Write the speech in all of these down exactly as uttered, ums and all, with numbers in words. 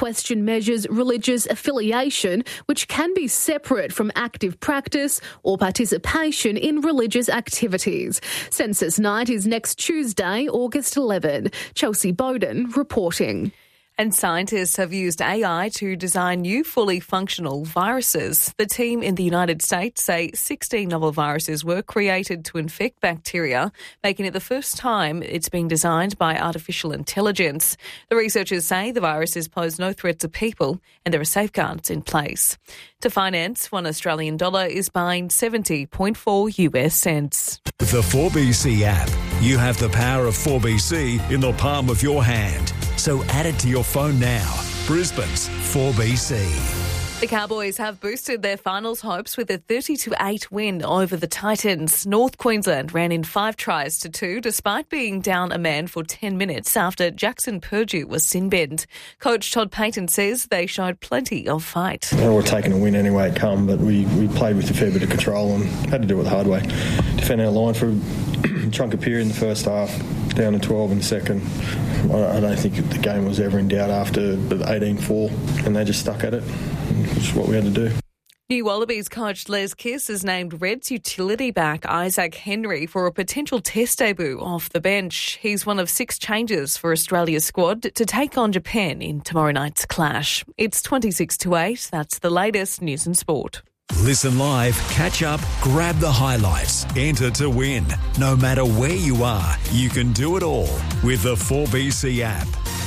question measures religious affiliation, which can be separate from active practice or participation in religious activities. Census night is next Tuesday, August eleventh. Chelsea Bowden reporting. And scientists have used A I to design new fully functional viruses. The team in the United States say sixteen novel viruses were created to infect bacteria, making it the first time it's been designed by artificial intelligence. The researchers say the viruses pose no threat to people and there are safeguards in place. To finance, one Australian dollar is buying seventy point four U S cents. With the four B C app, you have the power of four B C in the palm of your hand. So add it to your phone now. Brisbane's four B C. The Cowboys have boosted their finals hopes with a thirty to eight win over the Titans. North Queensland ran in five tries to two despite being down a man for ten minutes after Jackson Purdue was sin-binned. Coach Todd Payton says they showed plenty of fight. Well, we're taking a win any way it come, but we, we played with a fair bit of control and had to do it the hard way. Defend our line for a chunk of period in the first half, down to twelve in the second. I don't think the game was ever in doubt after eighteen four, and they just stuck at it, which is what we had to do. New Wallabies coach Les Kiss has named Reds utility back Isaac Henry for a potential test debut off the bench. He's one of six changes for Australia's squad to take on Japan in tomorrow night's clash. It's twenty-six to eight. That's the latest news and sport. Listen live, catch up, grab the highlights, enter to win. No matter where you are, you can do it all with the four B C app.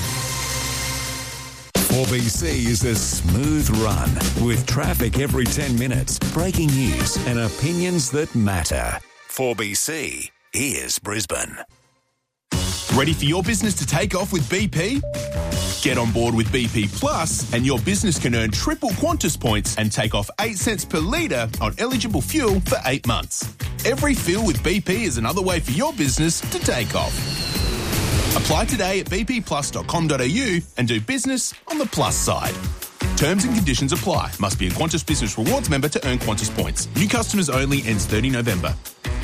four B C is a smooth run with traffic every ten minutes, breaking news and opinions that matter. four B C, here's Brisbane. Ready for your business to take off with B P? Get on board with B P Plus and your business can earn triple Qantas points and take off eight cents per litre on eligible fuel for eight months. Every fill with B P is another way for your business to take off. Apply today at b p plus dot com dot a u and do business on the plus side. Terms and conditions apply. Must be a Qantas Business Rewards member to earn Qantas points. New customers only, ends thirtieth of November.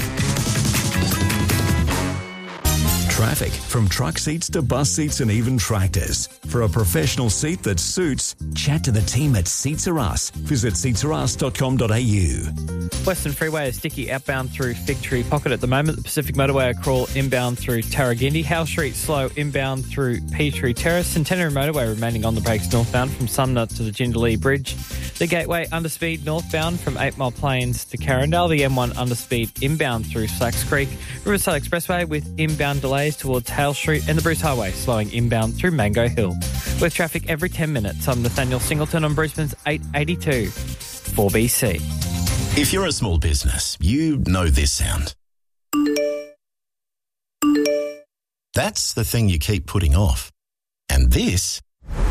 Traffic, from truck seats to bus seats and even tractors. For a professional seat that suits, chat to the team at Seats Are Us. Visit seats are us dot com dot a u. Western Freeway is sticky outbound through Victory Pocket at the moment. The Pacific Motorway are crawl inbound through Tarragindi. Howe Street slow inbound through Peachtree Terrace. Centenary Motorway remaining on the brakes northbound from Sumner to the Jindalee Bridge. The Gateway underspeed northbound from eight Mile Plains to Carindale. The M one underspeed inbound through Slacks Creek. Riverside Expressway with inbound delays towards Hale Street, and the Bruce Highway slowing inbound through Mango Hill. With traffic every ten minutes, I'm Nathaniel Singleton on Brisbane's eight eighty-two four B C. If you're a small business, you know this sound. That's the thing you keep putting off. And this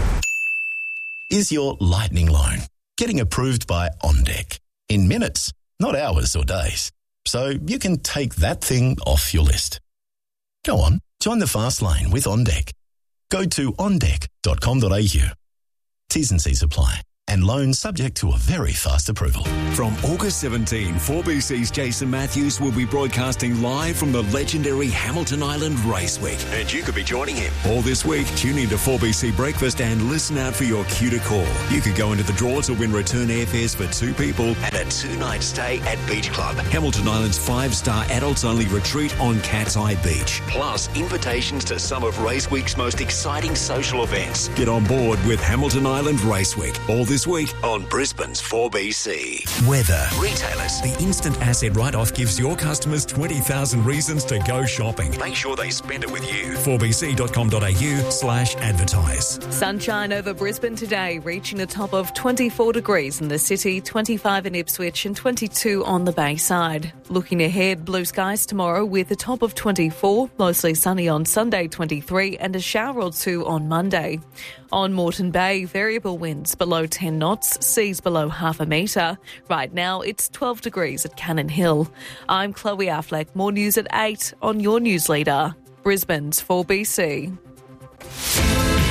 is your lightning loan, getting approved by OnDeck in minutes, not hours or days. So you can take that thing off your list. Go on, join the fast lane with OnDeck. Go to on deck dot com dot a u. T's and C's apply. And loans subject to a very fast approval. From August seventeenth, four B C's Jason Matthews will be broadcasting live from the legendary Hamilton Island Race Week. And you could be joining him. All this week, tune in to four B C Breakfast and listen out for your cue to call. You could go into the draw to win return airfares for two people and a two-night stay at Beach Club, Hamilton Island's five-star adults-only retreat on Cat's Eye Beach. Plus, invitations to some of Race Week's most exciting social events. Get on board with Hamilton Island Race Week. All this week on Brisbane's four B C. Weather. Retailers. The instant asset write-off gives your customers twenty thousand reasons to go shopping. Make sure they spend it with you. four b c dot com dot a u slash advertise. Sunshine over Brisbane today, reaching a top of twenty-four degrees in the city, twenty-five in Ipswich and twenty-two on the Bayside. Looking ahead, blue skies tomorrow with a top of twenty-four, mostly sunny on Sunday, twenty-three, and a shower or two on Monday. On Moreton Bay, variable winds below ten knots, seas below half a metre. Right now, it's twelve degrees at Cannon Hill. I'm Chloe Affleck. More news at eight on your news leader, Brisbane's four B C.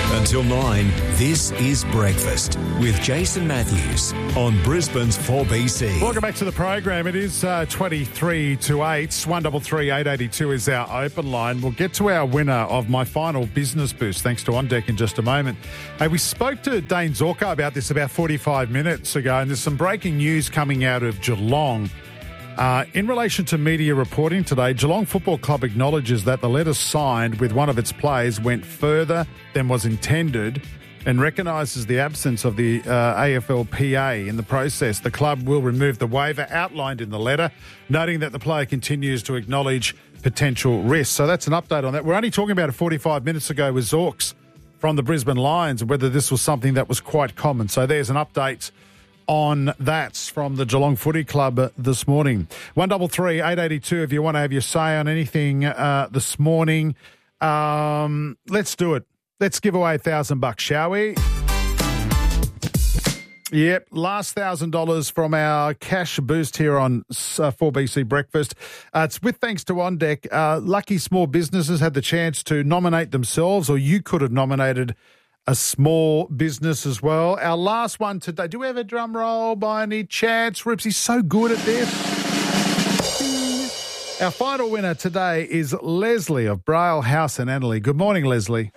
Until nine, this is Breakfast with Jason Matthews on Brisbane's four B C. Welcome back to the program. It is uh, twenty-three to eight. one three three, eight eight two is our open line. We'll get to our winner of my final business boost, thanks to On Deck, in just a moment. Hey, we spoke to Dane Zorko about this about forty-five minutes ago, and there's some breaking news coming out of Geelong. Uh, in relation to media reporting today, Geelong Football Club acknowledges that the letter signed with one of its players went further than was intended and recognises the absence of the uh, A F L P A in the process. The club will remove the waiver outlined in the letter, noting that the player continues to acknowledge potential risks. So that's an update on that. We're only talking about it forty-five minutes ago with Zorks from the Brisbane Lions and whether this was something that was quite common. So there's an update on that from the Geelong Footy Club this morning. one three three, eight eight two if you want to have your say on anything uh, this morning. Um, let's do it. Let's give away a thousand bucks, shall we? Yep, last thousand dollars from our cash boost here on uh, four B C Breakfast. Uh, it's with thanks to On Deck. Uh, lucky small businesses had the chance to nominate themselves, or you could have nominated a small business as well. Our last one today. Do we have a drum roll by any chance? Rips, he's so good at this. Our final winner today is Leslie of Braille House in Annerley. Good morning, Leslie.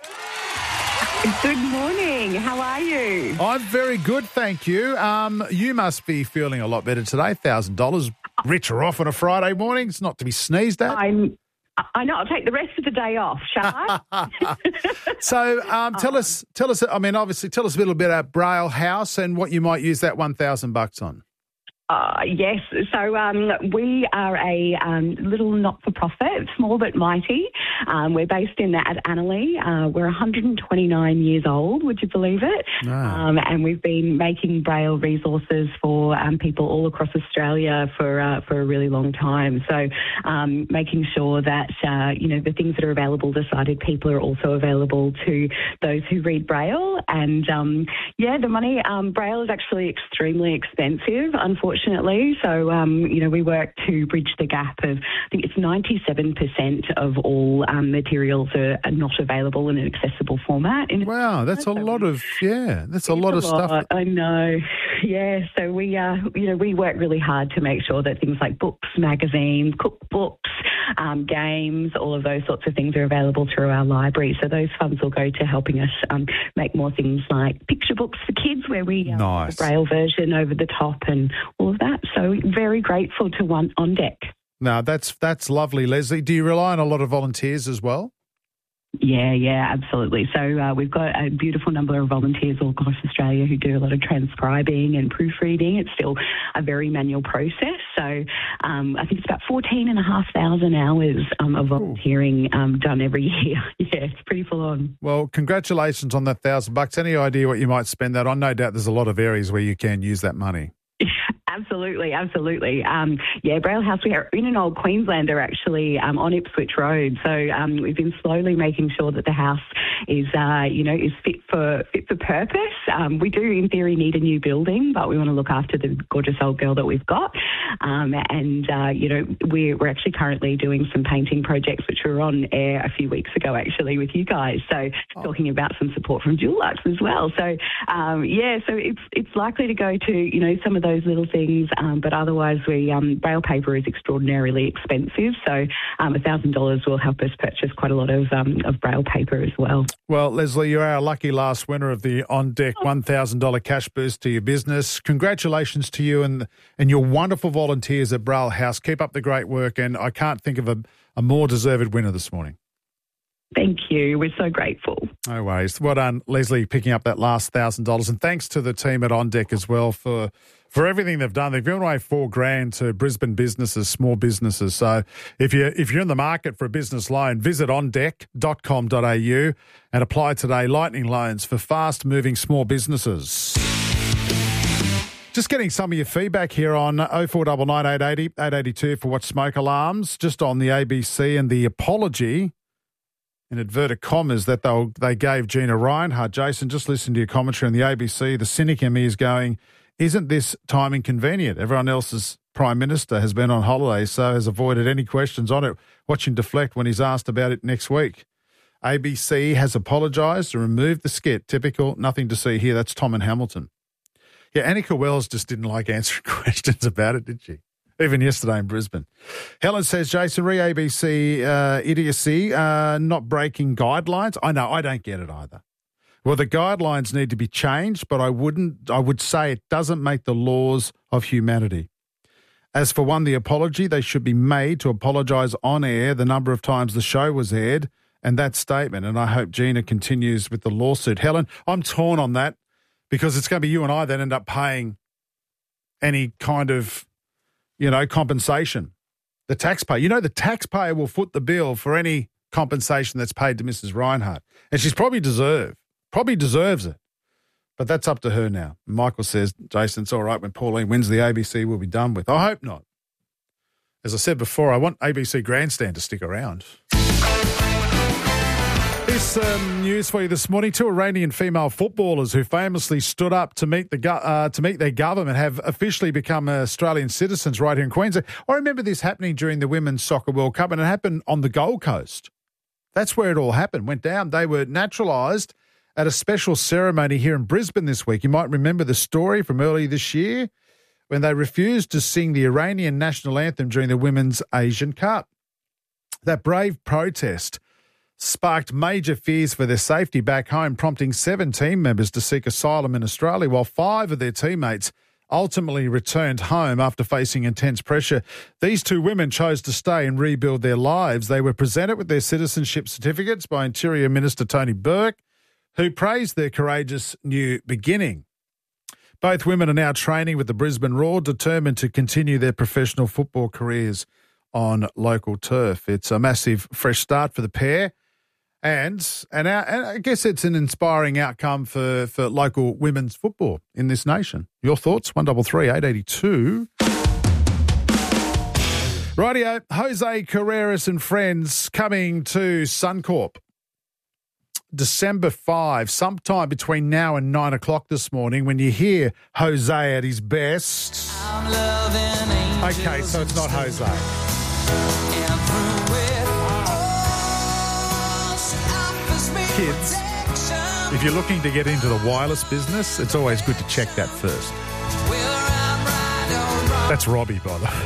Good morning. How are you? I'm very good, thank you. Um, you must be feeling a lot better today. one thousand dollars richer off on a Friday morning. It's not to be sneezed at. I'm I know. I'll take the rest of the day off, shall I? So um, tell us, tell us, I mean, obviously, tell us a little bit about Braille House and what you might use that one thousand bucks on. Uh, yes. So um, we are a um, little not-for-profit, small but mighty. Um, we're based in at Annerley. Uh, we're one hundred twenty-nine years old, would you believe it? Ah. Um, and we've been making Braille resources for um, people all across Australia for uh, for a really long time. So um, making sure that, uh, you know, the things that are available to sighted people are also available to those who read Braille. And, um, yeah, the money, um, Braille is actually extremely expensive, unfortunately. Unfortunately, so um, you know, we work to bridge the gap of, I think it's ninety-seven percent of all um, materials are, are not available in an accessible format. In wow, that's a lot of yeah, that's a lot a of lot, stuff. I know, yeah. So we, uh, you know, we work really hard to make sure that things like books, magazines, cookbooks, um, games, all of those sorts of things are available through our library. So those funds will go to helping us um, make more things like picture books for kids, where we um, nice. have a Braille version over the top and all of that. So very grateful to one On Deck. No, that's that's lovely, Leslie. Do you rely on a lot of volunteers as well? Yeah, yeah, absolutely. So uh, we've got a beautiful number of volunteers all across Australia who do a lot of transcribing and proofreading. It's still a very manual process. So um, I think it's about fourteen and a half thousand hours um, of volunteering um, done every year. Yeah, it's pretty full on. Well, congratulations on that thousand bucks. Any idea what you might spend that on? No doubt there's a lot of areas where you can use that money. Absolutely, absolutely. Um, yeah, Braille House, we are in an old Queenslander actually um, on Ipswich Road. So um, we've been slowly making sure that the house is, uh, you know, is fit for fit for purpose. Um, we do, in theory, need a new building, but we want to look after the gorgeous old girl that we've got. Um, and, uh, you know, we're, we're actually currently doing some painting projects, which were on air a few weeks ago, actually, with you guys. So oh. talking about some support from Dulux as well. So, um, yeah, so it's it's likely to go to, you know, some of those little things. Um, but otherwise, we um, Braille paper is extraordinarily expensive, so um, one thousand dollars will help us purchase quite a lot of um, of Braille paper as well. Well, Leslie, you are a lucky last winner of the On Deck one thousand dollars cash boost to your business. Congratulations to you and and your wonderful volunteers at Braille House. Keep up the great work, and I can't think of a, a more deserved winner this morning. Thank you. We're so grateful. No worries. Well done, Leslie, picking up that last one thousand dollars. And thanks to the team at On Deck as well for for everything they've done. They've given away four grand to Brisbane businesses, small businesses. So if you're, if you're in the market for a business loan, visit on deck dot com dot a u and apply today. Lightning loans for fast-moving small businesses. Just getting some of your feedback here on oh four nine nine, eight eight zero, eight eight two for Watch Smoke Alarms, just on the A B C and the apology, in inverted commas, that they they gave Gina Reinhardt. Jason, just listen to your commentary on the A B C. The cynic in me is going, isn't this timing convenient? Everyone else's Prime Minister has been on holiday, so has avoided any questions on it. Watch him deflect when he's asked about it next week. A B C has apologised and removed the skit. Typical, nothing to see here. That's Tom and Hamilton. Yeah, Annika Wells just didn't like answering questions about it, did she? Even yesterday in Brisbane. Helen says, Jason, re-A B C uh, idiocy, uh, not breaking guidelines. I know, I don't get it either. Well, the guidelines need to be changed, but I wouldn't. I would say it doesn't make the laws of humanity. As for one, the apology, they should be made to apologise on air the number of times the show was aired and that statement. And I hope Gina continues with the lawsuit. Helen, I'm torn on that because it's going to be you and I that end up paying any kind of, you know, compensation. The taxpayer. You know, the taxpayer will foot the bill for any compensation that's paid to Missus Reinhardt. And she's probably deserved, probably deserves it. But that's up to her now. Michael says, Jason, it's all right when Pauline wins the A B C, we'll be done with. I hope not. As I said before, I want A B C Grandstand to stick around. Here's some news for you this morning. Two Iranian female footballers who famously stood up to meet the go- uh, to meet their government have officially become Australian citizens right here in Queensland. I remember this happening during the Women's Soccer World Cup, and it happened on the Gold Coast. That's where it all happened, went down. They were naturalised at a special ceremony here in Brisbane this week. You might remember the story from earlier this year when they refused to sing the Iranian national anthem during the Women's Asian Cup. That brave protest sparked major fears for their safety back home, prompting seven team members to seek asylum in Australia, while five of their teammates ultimately returned home after facing intense pressure. These two women chose to stay and rebuild their lives. They were presented with their citizenship certificates by Interior Minister Tony Burke, who praised their courageous new beginning. Both women are now training with the Brisbane Roar, determined to continue their professional football careers on local turf. It's a massive fresh start for the pair. And and, our, and I guess it's an inspiring outcome for, for local women's football in this nation. Your thoughts? one double three eight eighty two. Rightio, Jose Carreras and friends coming to Suncorp. December fifth, sometime between now and nine o'clock this morning, when you hear Jose at his best. Okay, so it's not Jose. Kids, if you're looking to get into the wireless business, it's always good to check that first. That's Robbie, by the way.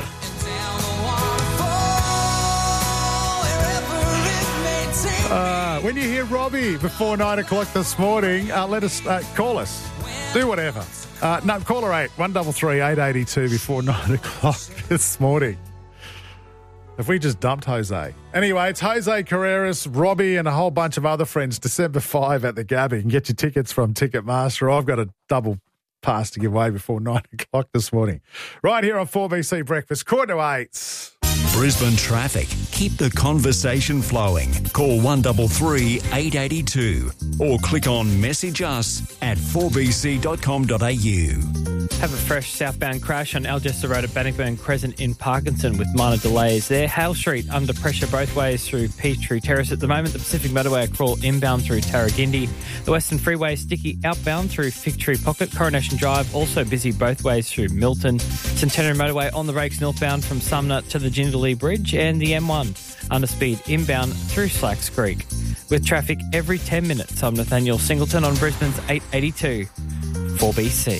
Uh, when you hear Robbie before nine o'clock this morning, uh, let us uh, call us. Do whatever. Uh, no, call her eight one double three eight eighty two before nine o'clock this morning. Have we just dumped Jose? Anyway, it's Jose Carreras, Robbie, and a whole bunch of other friends. December fifth at the Gabby. You can get your tickets from Ticketmaster. I've got a double pass to give away before nine o'clock this morning. Right here on four B C Breakfast, quarter to eight. Brisbane traffic. Keep the conversation flowing. Call one double three eight eighty two or click on message us at four b c dot com dot a u. Have a fresh southbound crash on Algester Road at Bannockburn Crescent in Parkinson with minor delays there. Hale Street under pressure both ways through Peachtree Terrace at the moment. The Pacific Motorway a crawl inbound through Tarragindi. The Western Freeway sticky outbound through Fig Tree Pocket. Coronation Drive also busy both ways through Milton. Centenary Motorway on the brakes northbound from Sumner to the Jindalee Bridge, and the M one under speed inbound through Slacks Creek. With traffic every ten minutes, I'm Nathaniel Singleton on Brisbane's eight eighty-two four B C.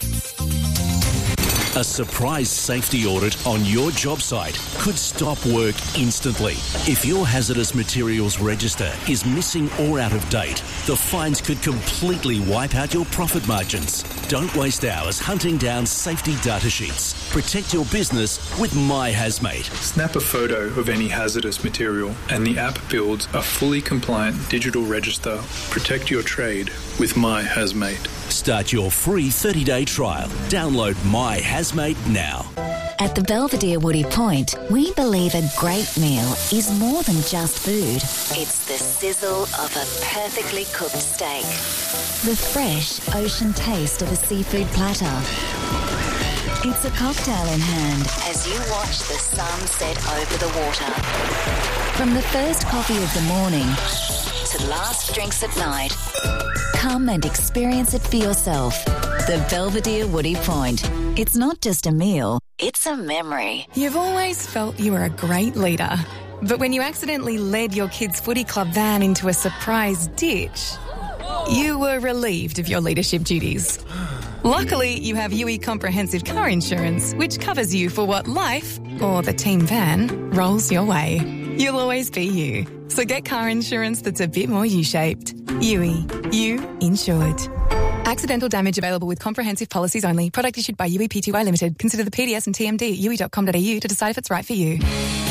A surprise safety audit on your job site could stop work instantly. If your hazardous materials register is missing or out of date, the fines could completely wipe out your profit margins. Don't waste hours hunting down safety data sheets. Protect your business with My Hazmate. Snap a photo of any hazardous material and the app builds a fully compliant digital register. Protect your trade with My Hazmate. Start your free thirty-day trial. Download My Hazmate now. At the Belvedere Woody Point, we believe a great meal is more than just food. It's the sizzle of a perfectly cooked steak, the fresh ocean taste of a seafood platter. It's a cocktail in hand as you watch the sun set over the water. From the first coffee of the morning to last drinks at night, come and experience it for yourself. The Belvedere Woody Point. It's not just a meal, it's a memory. You've always felt you were a great leader. But when you accidentally led your kid's footy club van into a surprise ditch, you were relieved of your leadership duties. Luckily, you have U E Comprehensive Car Insurance, which covers you for what life, or the team van, rolls your way. You'll always be you. So get car insurance that's a bit more U-shaped. U E. You insured. Accidental damage available with comprehensive policies only. Product issued by U E P T Y Limited. Consider the P D S and T M D at u e dot com dot a u to decide if it's right for you.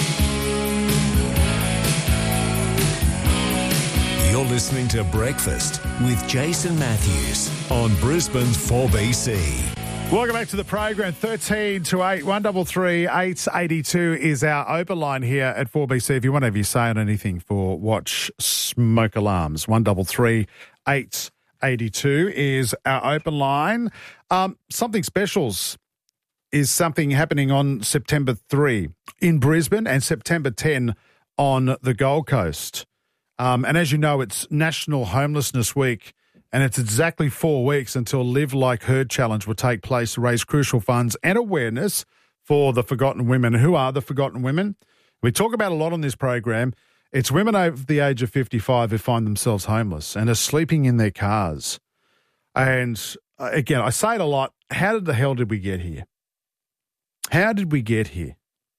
You're listening to Breakfast with Jason Matthews on Brisbane's four B C. Welcome back to the program. thirteen to eight, one three three, eight eight two is our open line here at four B C. If you want to have your say on anything for Watch Smoke Alarms, one three three, eight eight two is our open line. Um, something specials is something happening on September third in Brisbane and September tenth on the Gold Coast. Um, and as you know, it's National Homelessness Week, and it's exactly four weeks until Live Like Her Challenge will take place to raise crucial funds and awareness for the forgotten women. Who are the forgotten women? We talk about a lot on this program. It's women over the age of fifty-five who find themselves homeless and are sleeping in their cars. And uh, again, I say it a lot. How did the hell did we get here? How did we get here?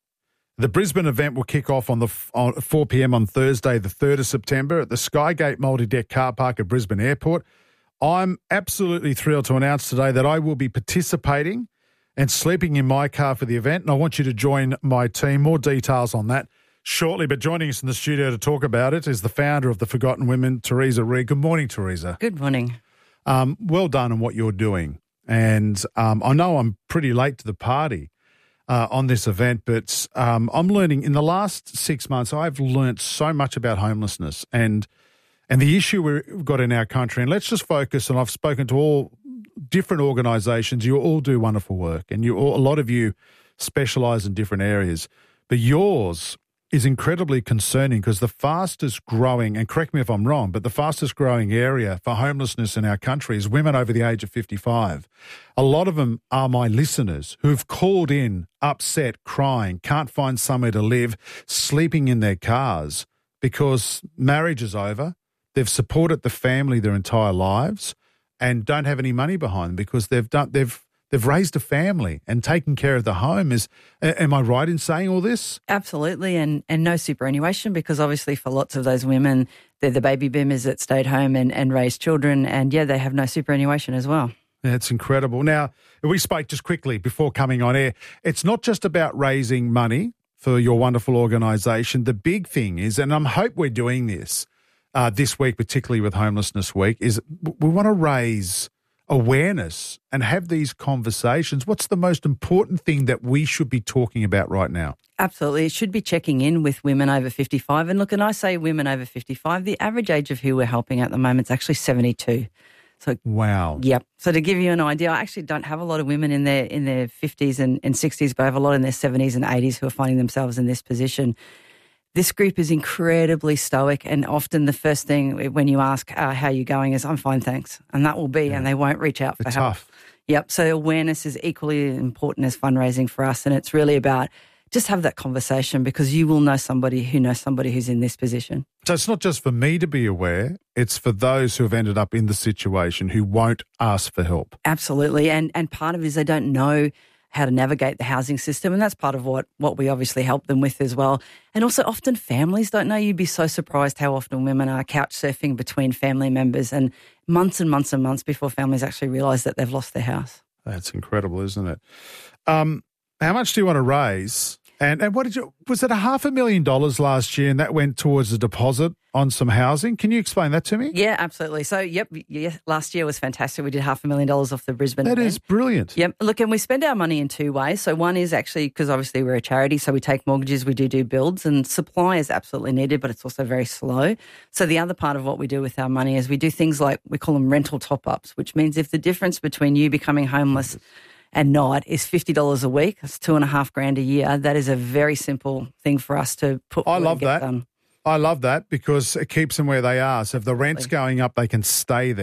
The Brisbane event will kick off on the on four p.m. on Thursday, the third of September at the Skygate multi-deck car park at Brisbane Airport. I'm absolutely thrilled to announce today that I will be participating and sleeping in my car for the event, and I want you to join my team. More details on that shortly, but joining us in the studio to talk about it is the founder of the Forgotten Women, Teresa Reid. Good morning, Teresa. Good morning. Um, well done on what you're doing. And um, I know I'm pretty late to the party uh, on this event, but um, I'm learning in the last six months, I've learnt so much about homelessness and and the issue we've got in our country. And let's just focus, and I've spoken to all different organisations. You all do wonderful work, and you all, a lot of you specialise in different areas. But yours is incredibly concerning because the fastest growing, and correct me if I'm wrong, but the fastest growing area for homelessness in our country is women over the age of fifty-five. A lot of them are my listeners who've called in upset, crying, can't find somewhere to live, sleeping in their cars because marriage is over. They've supported the family their entire lives and don't have any money behind them because they've done they've they've raised a family and taken care of the home. Is am I right in saying all this? Absolutely, and and no superannuation because obviously for lots of those women, they're the baby boomers that stayed home and, and raised children, and yeah, they have no superannuation as well. That's incredible. Now, we spoke just quickly before coming on air. It's not just about raising money for your wonderful organisation. The big thing is, and I hope we're doing this, Uh, this week, particularly with Homelessness Week, is we want to raise awareness and have these conversations. What's the most important thing that we should be talking about right now? Absolutely. It should be checking in with women over fifty-five. And look, and I say women over fifty-five, the average age of who we're helping at the moment is actually seventy-two. So wow. Yep. So to give you an idea, I actually don't have a lot of women in their in their fifties and, and sixties, but I have a lot in their seventies and eighties who are finding themselves in this position. This group is incredibly stoic, and often the first thing when you ask uh, how you're going is, I'm fine, thanks. And that will be, yeah. and they won't reach out for it's help. Tough. Yep. So awareness is equally important as fundraising for us, and it's really about just have that conversation because you will know somebody who knows somebody who's in this position. So it's not just for me to be aware, it's for those who have ended up in the situation who won't ask for help. Absolutely. And and part of it is they don't know how to navigate the housing system, and that's part of what, what we obviously help them with as well. And also often families don't know. You'd be so surprised how often women are couch surfing between family members and months and months and months before families actually realise that they've lost their house. That's incredible, isn't it? Um, how much do you want to raise? And and what did you, was it a half a million dollars last year and that went towards a deposit on some housing? Can you explain that to me? Yeah, absolutely. So, yep, yeah, last year was fantastic. We did half a million dollars off the Brisbane That event. is brilliant. Yep. Look, and we spend our money in two ways. So one is actually because obviously we're a charity, so we take mortgages, we do do builds, and supply is absolutely needed, but it's also very slow. So the other part of what we do with our money is we do things like, we call them rental top-ups, which means if the difference between you becoming homeless and not is fifty dollars a week, that's two and a half grand a year, that is a very simple thing for us to put I love get that. done. I love that because it keeps them where they are. So if the rent's going up, they can stay there.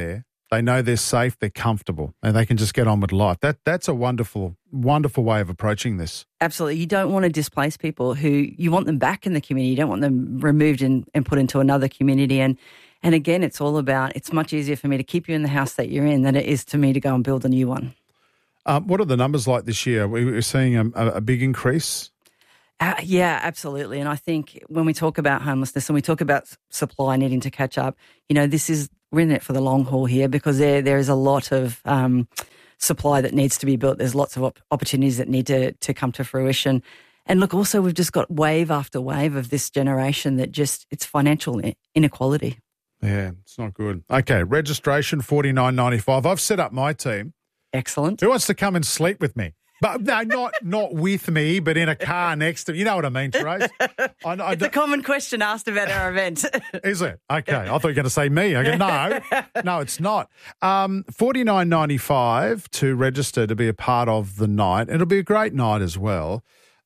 They know they're safe, they're comfortable, and they can just get on with life. That That's a wonderful, wonderful way of approaching this. Absolutely. You don't want to displace people who you want them back in the community. You don't want them removed and, and put into another community. And and again, it's all about, it's much easier for me to keep you in the house that you're in than it is to me to go and build a new one. Um, what are the numbers like this year? We're seeing a, a big increase. Uh, yeah, absolutely. And I think when we talk about homelessness and we talk about supply needing to catch up, you know, this is, we're in it for the long haul here because there there is a lot of um, supply that needs to be built. There's lots of op- opportunities that need to, to come to fruition. And look, also we've just got wave after wave of this generation that just, it's financial inequality. Yeah, it's not good. Okay, registration forty-nine ninety-five. I've set up my team. Excellent. Who wants to come and sleep with me? But no, not not with me, but in a car next to me. You know what I mean, Therese? I, I it's a common question asked about our event. Is it? Okay. I thought you were going to say me. I go, no, no, it's not. Um, forty-nine ninety-five to register to be a part of the night. It'll be a great night as well.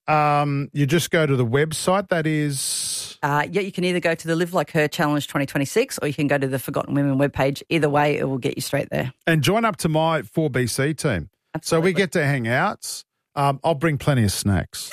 Um, you just go to the website. That is... Uh, yeah, you can either go to the Live Like Her Challenge twenty twenty-six or you can go to the Forgotten Women webpage. Either way, it will get you straight there. And join up to my four B C team. Absolutely. So we get to hang out. Um, I'll bring plenty of snacks.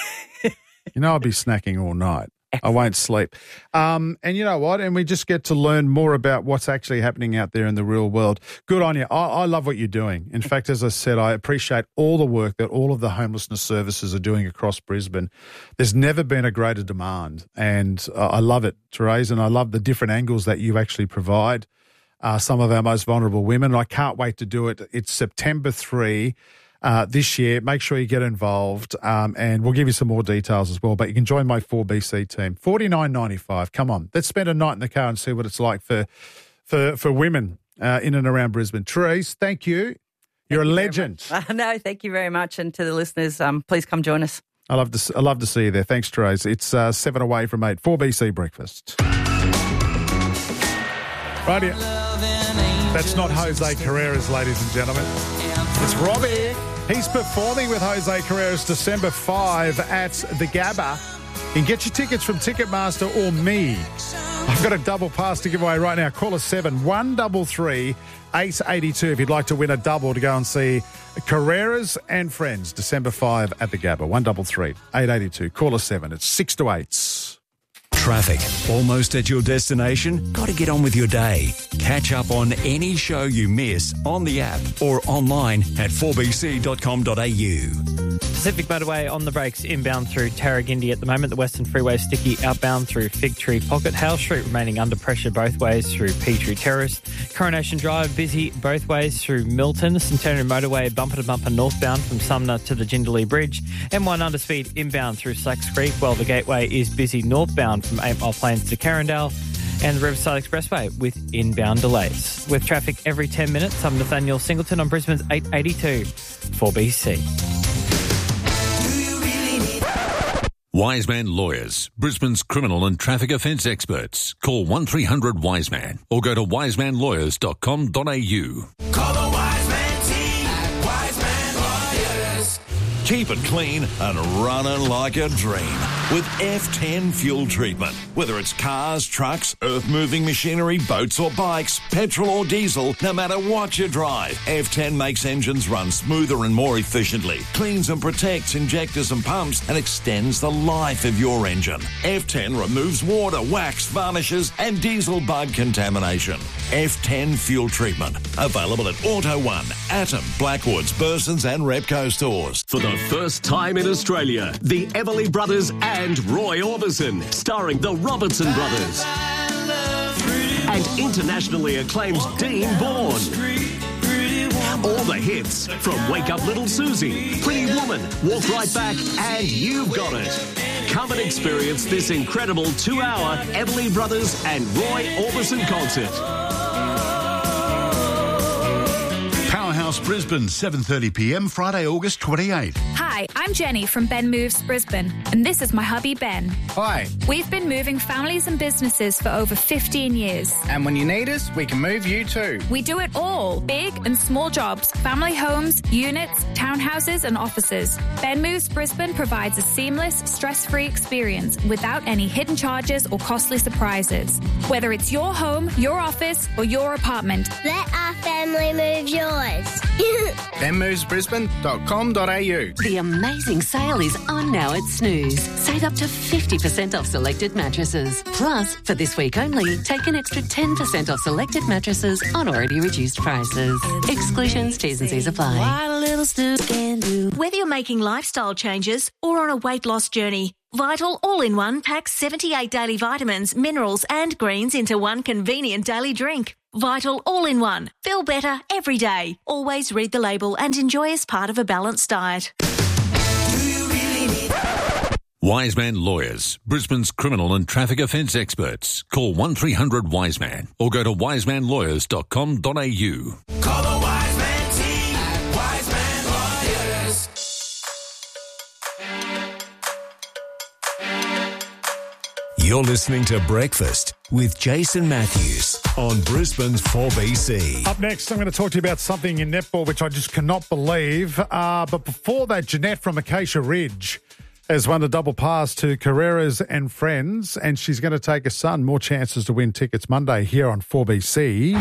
You know I'll be snacking all night. Excellent. I won't sleep. Um, and you know what? And we just get to learn more about what's actually happening out there in the real world. Good on you. I, I love what you're doing. In fact, as I said, I appreciate all the work that all of the homelessness services are doing across Brisbane. There's never been a greater demand. And uh, I love it, Therese, and I love the different angles that you actually provide uh, some of our most vulnerable women. And I can't wait to do it. It's September third. Uh, this year. Make sure you get involved um, and we'll give you some more details as well. But you can join my four B C team. forty-nine ninety-five. Come on. Let's spend a night in the car and see what it's like for for, for women uh, in and around Brisbane. Therese, thank you. You're thank a you legend. Uh, no, thank you very mught. And to the listeners, um, please come join us. I love to, I love to see you there. Thanks, Therese. It's uh, seven away from eight. four B C Breakfast. Right here. That's not Jose Carreras, ladies and gentlemen. It's Robbie. He's performing with Jose Carreras December fifth at the Gabba. You can get your tickets from Ticketmaster or me. I've got a double pass to give away right now. Call us seven one three three eight eight two if you'd like to win a double to go and see Carreras and Friends December fifth at the Gabba. one three three eight eight two. Call us seven. It's six to eight. Traffic. Almost at your destination? Got to get on with your day. Catch up on any show you miss on the app or online at four b c dot com dot a u. Pacific Motorway on the brakes inbound through Tarragindi at the moment. The Western Freeway sticky outbound through Fig Tree Pocket. Hale Street remaining under pressure both ways through Petrie Terrace. Coronation Drive busy both ways through Milton. Centenary Motorway bumper to bumper northbound from Sumner to the Jindalee Bridge. M one underspeed inbound through Slacks Creek, while the Gateway is busy northbound from eight Mile Plains to Carindale. And the Riverside Expressway with inbound delays. With traffic every ten minutes, I'm Nathaniel Singleton on Brisbane's eight eighty-two four B C. Wiseman Lawyers, Brisbane's criminal and traffic offence experts. Call one three hundred Wiseman or go to wiseman lawyers dot com dot a u. Call the Wiseman team at Wiseman Lawyers. Keep it clean and running like a dream with F ten fuel treatment. Whether it's cars, trucks, earth-moving machinery, boats or bikes, petrol or diesel, no matter what you drive, F ten makes engines run smoother and more efficiently, cleans and protects injectors and pumps, and extends the life of your engine. F ten removes water, wax, varnishes, and diesel bug contamination. F ten fuel treatment. Available at Auto One, Atom, Blackwoods, Burson's and Repco stores. For the first time in Australia, the Everly Brothers and Roy Orbison, starring the Robertson Brothers. And internationally acclaimed Dean Bourne. All the hits from Wake Up Little Susie, Pretty Woman, Walk Right Back, and You've Got It. Come and experience this incredible two-hour Everly Brothers and Roy Orbison concert. House Brisbane, seven thirty p m, Friday, August twenty-eighth. Hi, I'm Jenny from Ben Moves Brisbane, and this is my hubby Ben. Hi. We've been moving families and businesses for over fifteen years. And when you need us, we can move you too. We do it all, big and small jobs, family homes, units, townhouses and offices. Ben Moves Brisbane provides a seamless, stress-free experience without any hidden charges or costly surprises. Whether it's your home, your office or your apartment. Let our family move yours. ben moves brisbane dot com dot a u. The amazing sale is on now at Snooze. Save up to fifty percent off selected mattresses. Plus, for this week only, take an extra ten percent off selected mattresses on already reduced prices. Exclusions, T's and C's apply. Whether you're making lifestyle changes or on a weight loss journey, Vital All-in-One packs seventy-eight daily vitamins, minerals and greens into one convenient daily drink. Vital All-in-One. Feel better every day. Always read the label and enjoy as part of a balanced diet. Wiseman Lawyers, Brisbane's criminal and traffic offence experts. Call one three hundred Wiseman or go to wiseman lawyers dot com dot a u. Call the Wiseman team at Wiseman Lawyers. You're listening to Breakfast with Jason Matthews on Brisbane's four B C. Up next, I'm going to talk to you about something in netball which I just cannot believe. Uh, but before that, Jeanette from Acacia Ridge has won a double pass to Carreras and Friends, and she's going to take her son. More chances to win tickets Monday here on four B C.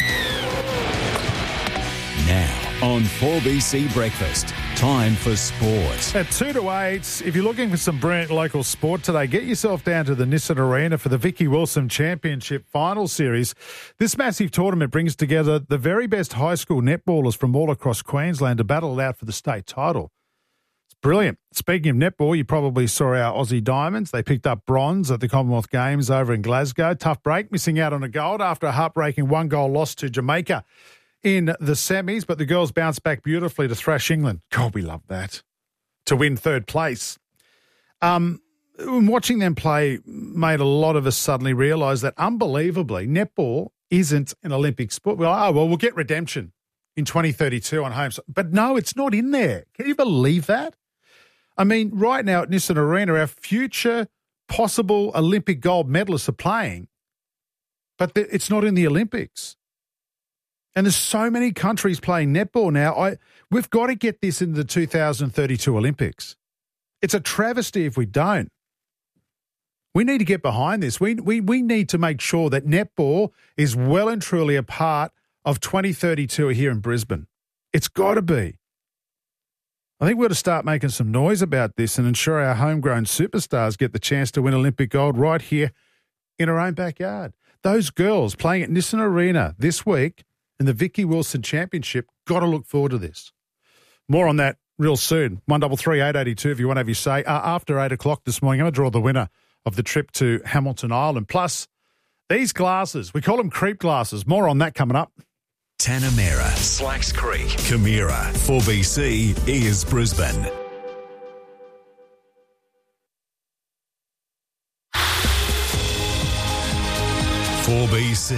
Now on four B C Breakfast, time for sport. At two to eight, if you're looking for some brilliant local sport today, get yourself down to the Nissan Arena for the Vicky Wilson Championship Final Series. This massive tournament brings together the very best high school netballers from all across Queensland to battle it out for the state title. It's brilliant. Speaking of netball, you probably saw our Aussie Diamonds. They picked up bronze at the Commonwealth Games over in Glasgow. Tough break, missing out on a gold after a heartbreaking one-goal loss to Jamaica in the semis, but the girls bounced back beautifully to thrash England. God, we love that. To win third place. Um, watching them play made a lot of us suddenly realise that, unbelievably, netball isn't an Olympic sport. Well, oh, well, we'll get redemption in twenty thirty-two on home. But no, it's not in there. Can you believe that? I mean, right now at Nissan Arena, our future possible Olympic gold medalists are playing, but it's not in the Olympics. And there's so many countries playing netball now. I We've got to get this in the two thousand thirty-two Olympics. It's a travesty if we don't. We need to get behind this. We, we, we need to make sure that netball is well and truly a part of twenty thirty-two here in Brisbane. It's got to be. I think we've got to start making some noise about this and ensure our homegrown superstars get the chance to win Olympic gold right here in our own backyard. Those girls playing at Nissan Arena this week in the Vicky Wilson Championship, got to look forward to this. More on that real soon. one three three eight eight two if you want to have your say. Uh, after eight o'clock this morning, I'm going to draw the winner of the trip to Hamilton Island. Plus, these glasses, we call them creep glasses. More on that coming up. Tanamera, Slacks Creek, Camira, four B C is Brisbane. four B C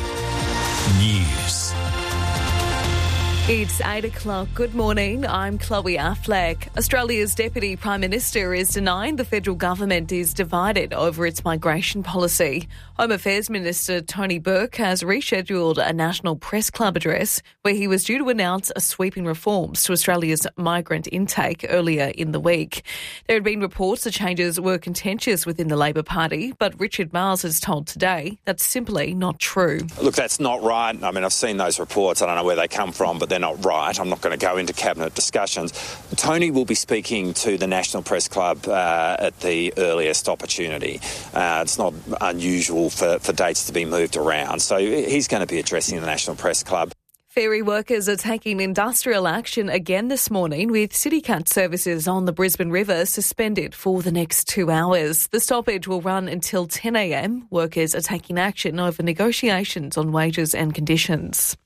News. It's eight o'clock. Good morning. I'm Chloe Affleck. Australia's Deputy Prime Minister is denying the federal government is divided over its migration policy. Home Affairs Minister Tony Burke has rescheduled a National Press Club address where he was due to announce a sweeping reforms to Australia's migrant intake earlier in the week. There had been reports the changes were contentious within the Labor Party, but Richard Marles has told Today that's simply not true. Look, that's not right. I mean, I've seen those reports. I don't know where they come from, but they're not right. I'm not going to go into cabinet discussions. Tony will be speaking to the National Press Club uh, at the earliest opportunity. Uh, it's not unusual for, for dates to be moved around. So he's going to be addressing the National Press Club. Ferry workers are taking industrial action again this morning with CityCat services on the Brisbane River suspended for the next two hours. The stoppage will run until ten a m. Workers are taking action over negotiations on wages and conditions.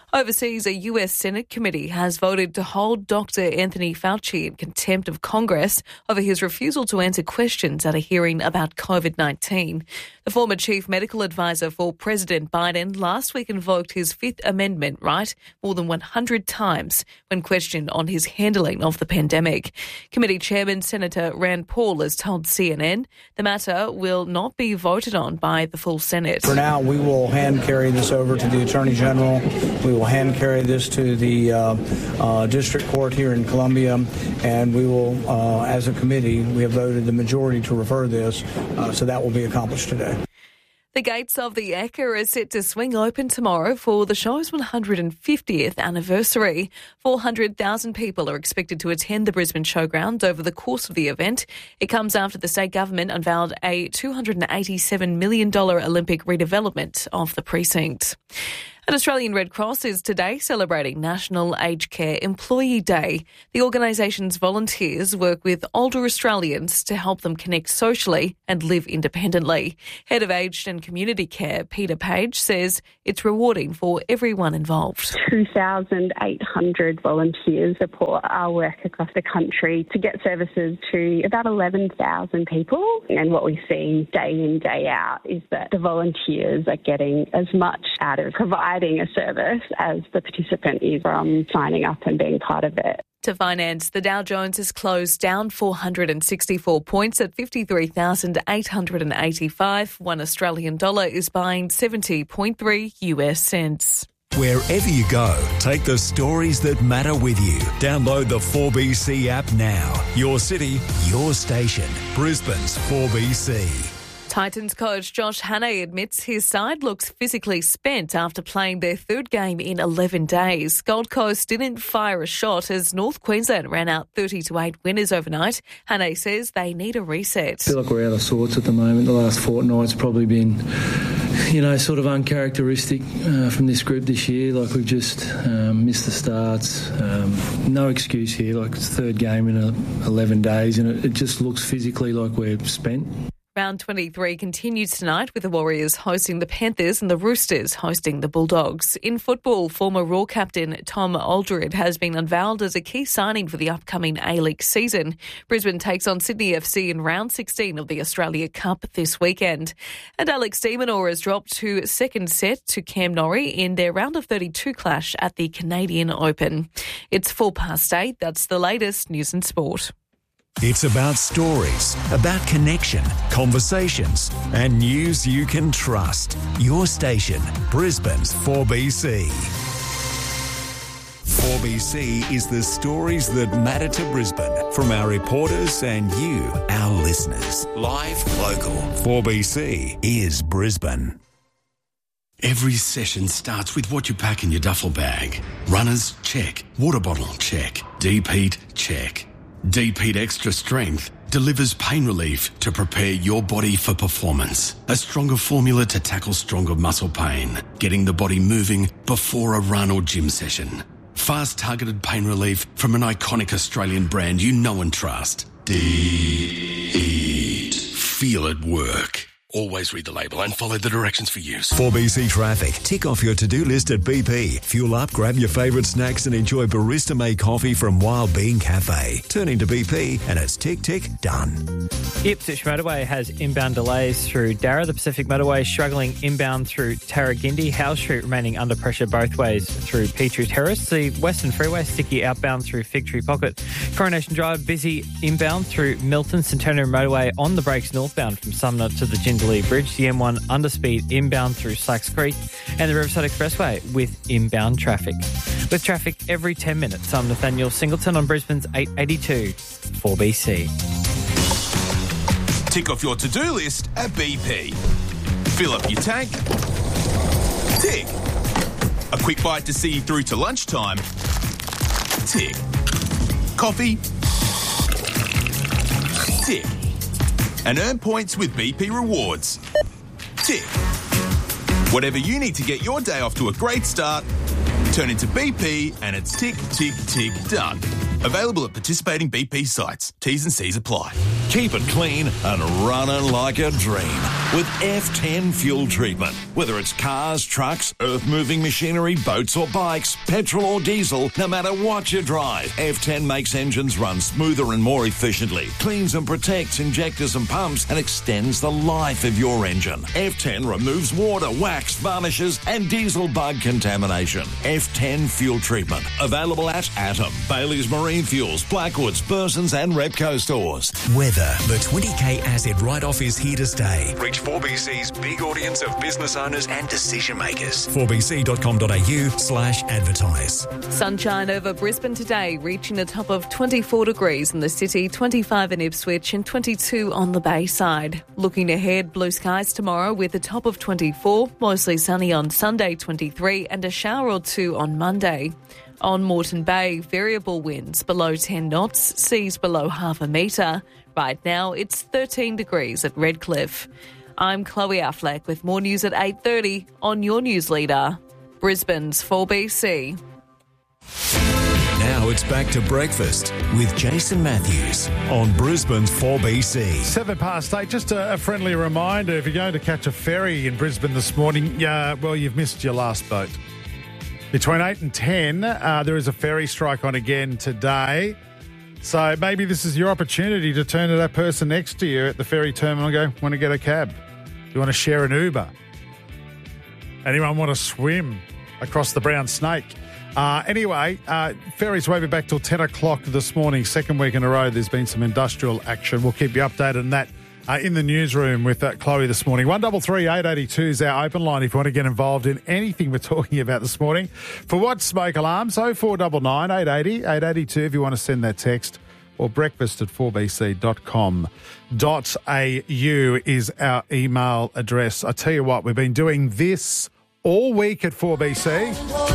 Overseas, a U S Senate committee has voted to hold Doctor Anthony Fauci in contempt of Congress over his refusal to answer questions at a hearing about COVID nineteen. The former chief medical advisor for President Biden last week invoked his Fifth Amendment right more than one hundred times when questioned on his handling of the pandemic. Committee chairman Senator Rand Paul has told C N N the matter will not be voted on by the full Senate. For now, we will hand carry this over to the Attorney General. We will hand carry this to the uh, uh, District Court here in Columbia, and we will, uh, as a committee, we have voted the majority to refer this, uh, so that will be accomplished today. The gates of the Ekka are set to swing open tomorrow for the show's one hundred fiftieth anniversary. four hundred thousand people are expected to attend the Brisbane Showgrounds over the course of the event. It comes after the state government unveiled a two hundred eighty-seven million dollars Olympic redevelopment of the precinct. An Australian Red Cross is today celebrating National Aged Care Employee Day. The organisation's volunteers work with older Australians to help them connect socially and live independently. Head of Aged and Community Care, Peter Page, says it's rewarding for everyone involved. two thousand eight hundred volunteers support our work across the country to get services to about eleven thousand people. And what we see day in, day out is that the volunteers are getting as much out of providing a service as the participant is from signing up and being part of it. To finance, the Dow Jones has closed down four hundred sixty-four points at fifty-three thousand eight hundred eighty-five. One Australian dollar is buying seventy point three U S cents. Wherever you go, take the stories that matter with you. Download the four B C app now. Your city, your station. Brisbane's four B C. Titans coach Josh Hannay admits his side looks physically spent after playing their third game in eleven days. Gold Coast didn't fire a shot as North Queensland ran out thirty to eight winners overnight. Hannay says they need a reset. I feel like we're out of sorts at the moment. The last fortnight's probably been, you know, sort of uncharacteristic uh, from this group this year. Like we've just um, missed the starts. Um, no excuse here. Like it's third game in uh, eleven days and it, it just looks physically like we're spent. Round twenty-three continues tonight with the Warriors hosting the Panthers and the Roosters hosting the Bulldogs. In football, former Raw captain Tom Aldred has been unveiled as a key signing for the upcoming A-League season. Brisbane takes on Sydney F C in round sixteen of the Australia Cup this weekend. And Alex de Minaur has dropped to second set to Cam Norrie in their round of thirty-two clash at the Canadian Open. It's four past eight. That's the latest news and sport. It's about stories, about connection, conversations, and news you can trust. Your station, Brisbane's four B C. four B C is the stories that matter to Brisbane from our reporters and you, our listeners. Live, local. four B C is Brisbane. Every session starts with what you pack in your duffel bag. Runners, check. Water bottle, check. Deep-heat, check. Deep Heat Extra Strength delivers pain relief to prepare your body for performance. A stronger formula to tackle stronger muscle pain, getting the body moving before a run or gym session. Fast targeted pain relief from an iconic Australian brand you know and trust. Deep Heat. Feel it work. Always read the label and follow the directions for use. four B C Traffic. Tick off your to-do list at B P. Fuel up, grab your favourite snacks and enjoy barista-made coffee from Wild Bean Cafe. Turning to B P and it's tick, tick, done. Ipswich Motorway has inbound delays through Darra. The Pacific Motorway struggling inbound through Tarragindi. Howe Street remaining under pressure both ways through Petrie Terrace. The Western Freeway sticky outbound through Fig Tree Pocket. Coronation Drive busy inbound through Milton. Centenary Motorway on the brakes northbound from Sumner to the Jindalee Bridge. The M one underspeed inbound through Slacks Creek. And the Riverside Expressway with inbound traffic. With traffic every ten minutes, I'm Nathaniel Singleton on Brisbane's eight eighty-two four B C. Tick off your to-do list at B P. Fill up your tank. Tick. A quick bite to see you through to lunchtime. Tick. Coffee. Tick. And earn points with B P Rewards. Tick. Whatever you need to get your day off to a great start, turn into B P and it's tick, tick, tick, done. Available at participating B P sites. T's and C's apply. Keep it clean and running like a dream with F ten fuel treatment. Whether it's cars, trucks, earth-moving machinery, boats or bikes, petrol or diesel, no matter what you drive, F ten makes engines run smoother and more efficiently, cleans and protects injectors and pumps, and extends the life of your engine. F ten removes water, wax, varnishes and diesel bug contamination. F ten fuel treatment. Available at Atom, Bailey's Marine Fuels, Blackwoods, Burson's and Repco stores. Weather. The twenty K asset write-off is here to stay. Reach four B C's big audience of business owners and decision makers. four b c dot com dot a u slash advertise. Sunshine over Brisbane today, reaching a top of twenty-four degrees in the city, twenty-five in Ipswich and twenty-two on the Bayside. Looking ahead, blue skies tomorrow with a top of twenty-four, mostly sunny on Sunday, twenty-three, and a shower or two on Monday. On Moreton Bay, variable winds below ten knots, seas below half a metre. Right now, it's thirteen degrees at Redcliffe. I'm Chloe Affleck with more news at eight thirty on your news leader, Brisbane's four B C. Now it's back to breakfast with Jason Matthews on Brisbane's four B C. Seven past eight. Just a, a friendly reminder, if you're going to catch a ferry in Brisbane this morning, uh, well, you've missed your last boat. Between eight and ten, uh, there is a ferry strike on again today. So maybe this is your opportunity to turn to that person next to you at the ferry terminal and go, want to get a cab? You want to share an Uber? Anyone want to swim across the Brown Snake? Uh, anyway, uh, ferries won't be back till ten o'clock this morning. Second week in a row, there's been some industrial action. We'll keep you updated on that uh, in the newsroom with uh, Chloe this morning. one three three, eight eight two is our open line if you want to get involved in anything we're talking about this morning. For what smoke alarms? oh four nine nine, eight eight oh, eight eight two if you want to send that text. Or breakfast at four b c dot com dot a u is our email address. I tell you what, we've been doing this all week at four B C.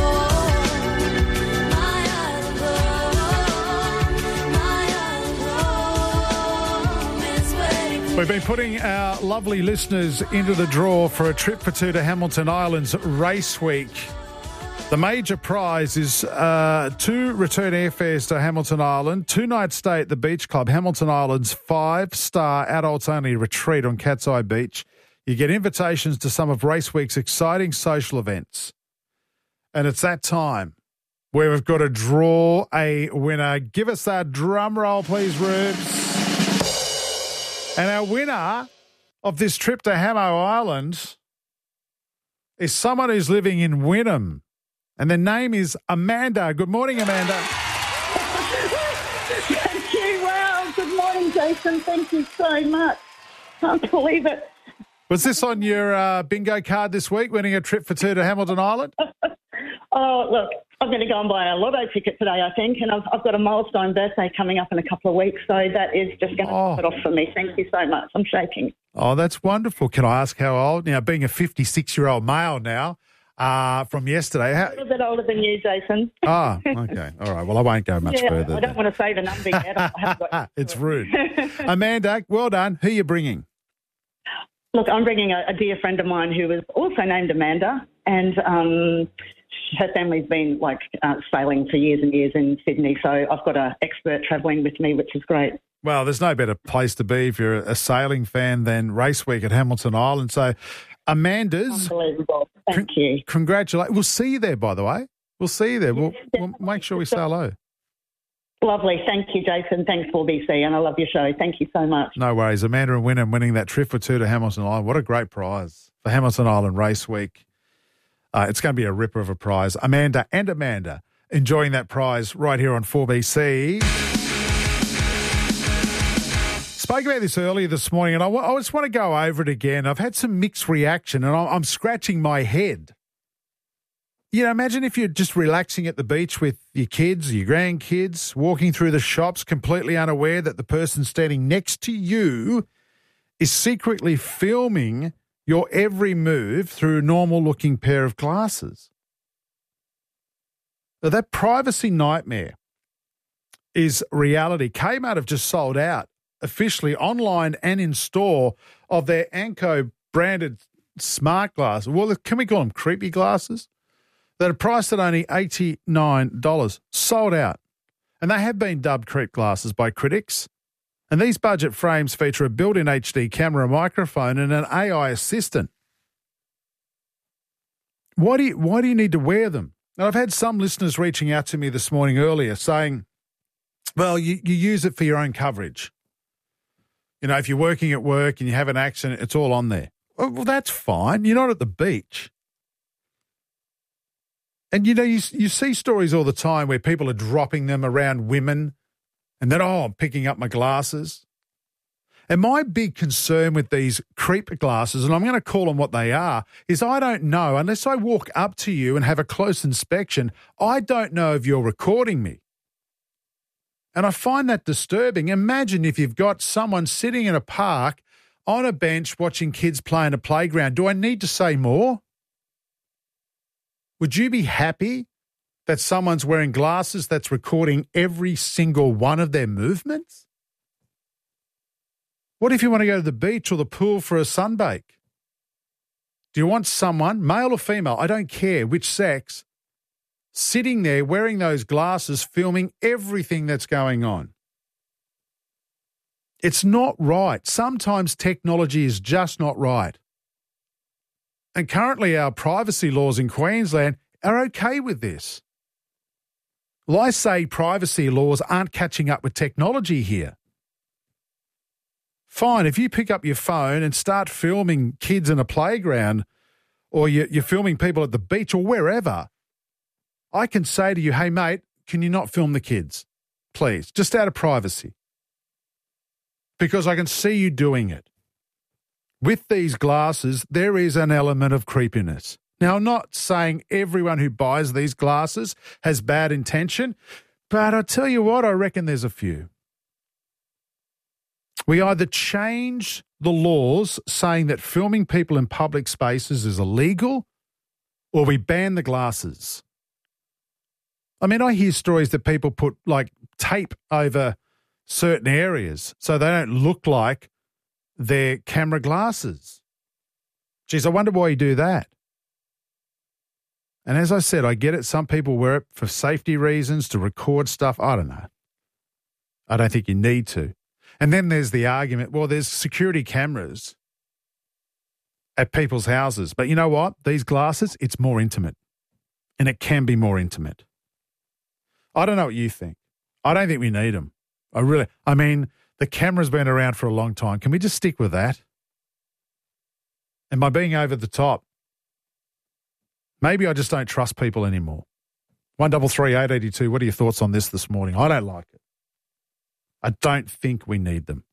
We've been putting our lovely listeners into the draw for a trip for two to Hamilton Island's Race Week. The major prize is uh, two return airfares to Hamilton Island, two-night stay at the Beach Club, Hamilton Island's five-star adults-only retreat on Cat's Eye Beach. You get invitations to some of Race Week's exciting social events. And it's that time where we've got to draw a winner. Give us that drum roll, please, Rubes. And our winner of this trip to Hamo Island is someone who's living in Wynnum. And their name is Amanda. Good morning, Amanda. Thank you. Wow. Good morning, Jason. Thank you so much. Can't believe it. Was this on your uh, bingo card this week, winning a trip for two to Hamilton Island? Oh, look, I'm going to go and buy a lotto ticket today, I think, and I've, I've got a milestone birthday coming up in a couple of weeks, so that is just going to oh. top it off for me. Thank you so much. I'm shaking. Oh, that's wonderful. Can I ask how old? Now, being a fifty-six-year-old male now, Uh, from yesterday. How... A little bit older than you, Jason. Ah, okay. All right. Well, I won't go much yeah, further. I don't want to say the number yet. I haven't got it's rude. Amanda, well done. Who are you bringing? Look, I'm bringing a, a dear friend of mine who was also named Amanda, and um, her family's been like uh, sailing for years and years in Sydney, so I've got an expert travelling with me, which is great. Well, there's no better place to be if you're a sailing fan than Race Week at Hamilton Island. So, Amanda's. Unbelievable. Thank con- you. Congratulations. We'll see you there, by the way. We'll see you there. We'll, we'll make sure we say hello. Lovely. Thank you, Jason. Thanks, four B C, and I love your show. Thank you so much. No worries. Amanda and Wynnum winning that trip for two to Hamilton Island. What a great prize for Hamilton Island Race Week. Uh, it's going to be a ripper of a prize. Amanda and Amanda enjoying that prize right here on four B C. Spoke about this earlier this morning, and I, w- I just want to go over it again. I've had some mixed reaction, and I'm, I'm scratching my head. You know, imagine if you're just relaxing at the beach with your kids, your grandkids, walking through the shops, completely unaware that the person standing next to you is secretly filming your every move through a normal-looking pair of glasses. Now, that privacy nightmare is reality. Kmart have just sold out officially online and in store of their Anko branded smart glasses. Well, can we call them creepy glasses? That are priced at only eighty-nine dollars. Sold out. And they have been dubbed creep glasses by critics. And these budget frames feature a built-in H D camera, microphone and an A I assistant. Why do you, why do you need to wear them? Now, I've had some listeners reaching out to me this morning earlier saying, well, you, you use it for your own coverage. You know, if you're working at work and you have an accident, it's all on there. Well, well that's fine. You're not at the beach. And, you know, you, you see stories all the time where people are dropping them around women and then, oh, I'm picking up my glasses. And my big concern with these creep glasses, and I'm going to call them what they are, is I don't know, unless I walk up to you and have a close inspection, I don't know if you're recording me. And I find that disturbing. Imagine if you've got someone sitting in a park on a bench watching kids play in a playground. Do I need to say more? Would you be happy that someone's wearing glasses that's recording every single one of their movements? What if you want to go to the beach or the pool for a sunbake? Do you want someone, male or female, I don't care which sex, sitting there wearing those glasses, filming everything that's going on? It's not right. Sometimes technology is just not right. And currently our privacy laws in Queensland are okay with this. Well, I say privacy laws aren't catching up with technology here. Fine, if you pick up your phone and start filming kids in a playground or you're filming people at the beach or wherever, I can say to you, hey, mate, can you not film the kids, please, just out of privacy? Because I can see you doing it. With these glasses, there is an element of creepiness. Now, I'm not saying everyone who buys these glasses has bad intention, but I tell you what, I reckon there's a few. We either change the laws saying that filming people in public spaces is illegal, or we ban the glasses. I mean, I hear stories that people put like tape over certain areas so they don't look like their camera glasses. Geez, I wonder why you do that. And as I said, I get it. Some people wear it for safety reasons, to record stuff. I don't know. I don't think you need to. And then there's the argument, well, there's security cameras at people's houses. But you know what? These glasses, it's more intimate. And it can be more intimate. I don't know what you think. I don't think we need them. I really, I mean, the camera's been around for a long time. Can we just stick with that? Am I being over the top? Maybe I just don't trust people anymore. one three three, eight eight two, what are your thoughts on this this morning? I don't like it. I don't think we need them.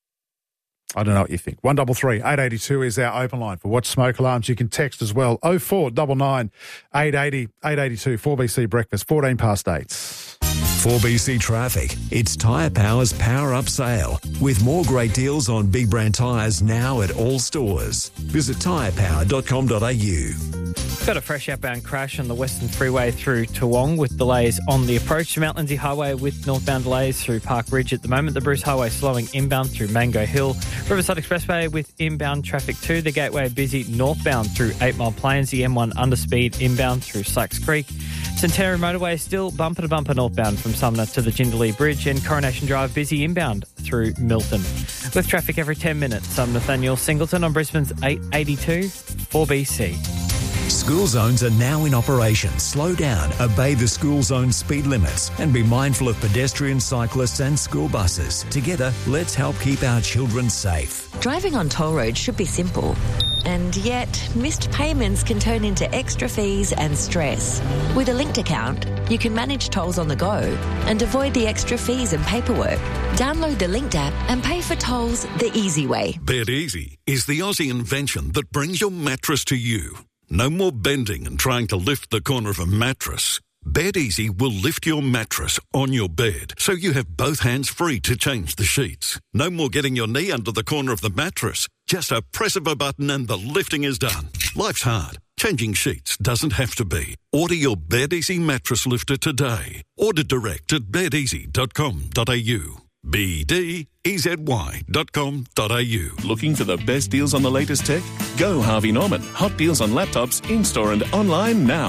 I don't know what you think. one three three, eight eight two is our open line for Watch Smoke Alarms. You can text as well. oh four nine nine, eight eight zero, eight eight two, four B C Breakfast, fourteen past eight. four B C Traffic. It's Tyre Power's Power Up Sale with more great deals on big brand tyres now at all stores. Visit tyre power dot com dot a u. Got a fresh outbound crash on the Western Freeway through Toowong with delays on the approach to Mount Lindsay Highway with northbound delays through Park Ridge at the moment. The Bruce Highway slowing inbound through Mango Hill. Riverside Expressway with inbound traffic too. The Gateway busy northbound through eight Mile Plains. The M one underspeed inbound through Slacks Creek. Centenary Motorway still bumper to bumper northbound from Sumner to the Jindalee Bridge, and Coronation Drive busy inbound through Milton. With traffic every ten minutes, I'm Nathaniel Singleton on Brisbane's eight eighty-two four B C. School zones are now in operation. Slow down, obey the school zone speed limits, and be mindful of pedestrians, cyclists and school buses. Together, let's help keep our children safe. Driving on toll roads should be simple. And yet, missed payments can turn into extra fees and stress. With a linked account, you can manage tolls on the go and avoid the extra fees and paperwork. Download the Linked app and pay for tolls the easy way. Bed Easy is the Aussie invention that brings your mattress to you. No more bending and trying to lift the corner of a mattress. Bed Easy will lift your mattress on your bed so you have both hands free to change the sheets. No more getting your knee under the corner of the mattress. Just a press of a button and the lifting is done. Life's hard. Changing sheets doesn't have to be. Order your Bed Easy mattress lifter today. Order direct at bed easy dot com dot a u. B D E Z Y dot com dot a u. Looking for the best deals on the latest tech? Go Harvey Norman. Hot deals on laptops in-store and online now.